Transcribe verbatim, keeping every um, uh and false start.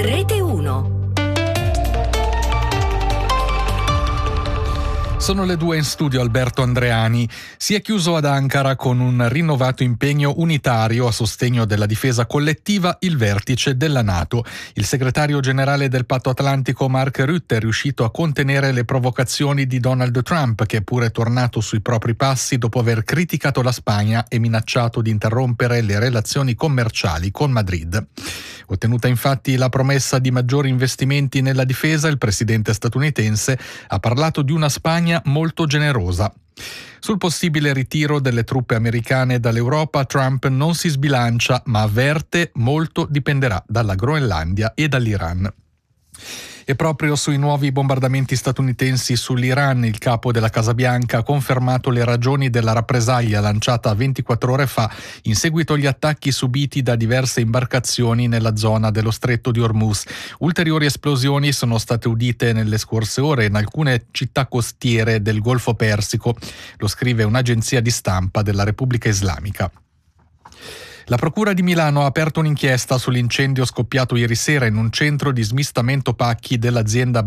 Rete uno. Sono le due in studio Alberto Andreani. Si è chiuso ad Ankara con un rinnovato impegno unitario a sostegno della difesa collettiva il vertice della NATO. Il segretario generale del Patto Atlantico Mark Rutte è riuscito a contenere le provocazioni di Donald Trump, che è pure tornato sui propri passi dopo aver criticato la Spagna e minacciato di interrompere le relazioni commerciali con Madrid. Ottenuta infatti la promessa di maggiori investimenti nella difesa, il presidente statunitense ha parlato di una Spagna molto generosa. Sul possibile ritiro delle truppe americane dall'Europa, Trump non si sbilancia, ma avverte molto dipenderà dalla Groenlandia e dall'Iran. E proprio sui nuovi bombardamenti statunitensi sull'Iran, il capo della Casa Bianca ha confermato le ragioni della rappresaglia lanciata ventiquattro ore fa in seguito agli attacchi subiti da diverse imbarcazioni nella zona dello Stretto di Hormuz. Ulteriori esplosioni sono state udite nelle scorse ore in alcune città costiere del Golfo Persico, lo scrive un'agenzia di stampa della Repubblica Islamica. La Procura di Milano ha aperto un'inchiesta sull'incendio scoppiato ieri sera in un centro di smistamento pacchi dell'azienda